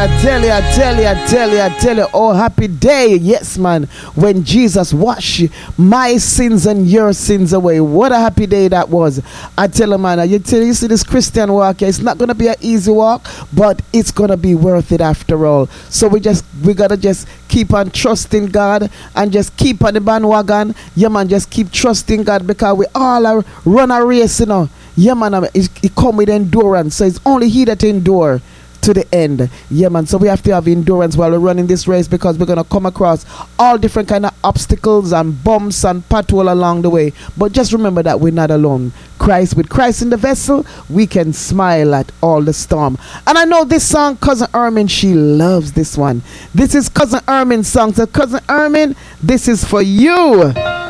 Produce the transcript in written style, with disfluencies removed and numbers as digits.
tell you, oh happy day, yes man, when Jesus washed my sins and your sins away. What a happy day that was. I tell you man, you see this Christian walk, it's not gonna be an easy walk, but it's gonna be worth it after all. So we gotta just keep on trusting God and just keep on the bandwagon. Yeah man, just keep trusting God, because we all are run a race, you know. Yeah man, it come with endurance, so it's only he that endure to the end. Yeah man, so we have to have endurance while we're running this race, because we're gonna come across all different kind of obstacles and bumps and pothole along the way. But just remember that we're not alone. With Christ in the vessel, we can smile at all the storm. And I know this song, Cousin Ermin, she loves this one. This is Cousin Ermin's song. So Cousin Ermin, this is for you.